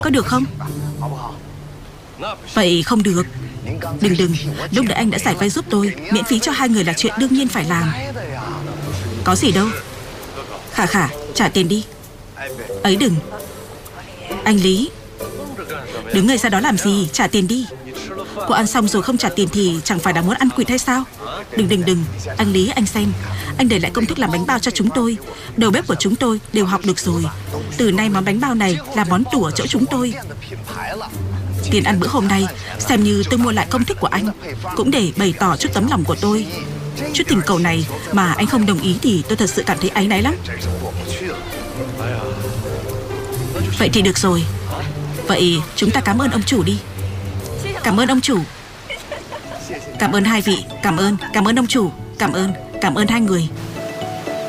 có được không? Vậy không được. Đừng, lúc nãy anh đã giải vay giúp tôi, miễn phí cho hai người là chuyện đương nhiên phải làm. Có gì đâu. Khả, trả tiền đi. Ấy đừng. Anh Lý, đứng ngây ra đó làm gì, trả tiền đi. Cô ăn xong rồi không trả tiền thì chẳng phải là muốn ăn quỵt hay sao? Đừng. Anh Lý, anh xem, anh để lại công thức làm bánh bao cho chúng tôi. Đầu bếp của chúng tôi đều học được rồi. Từ nay món bánh bao này là món tủ ở chỗ chúng tôi. Tiền ăn bữa hôm nay xem như tôi mua lại công thức của anh, cũng để bày tỏ chút tấm lòng của tôi. Chút tình cầu này mà anh không đồng ý thì tôi thật sự cảm thấy áy náy lắm. Vậy thì được rồi. Vậy chúng ta cảm ơn ông chủ đi. Cảm ơn ông chủ. Cảm ơn hai vị. Cảm ơn ông chủ. Cảm ơn hai người.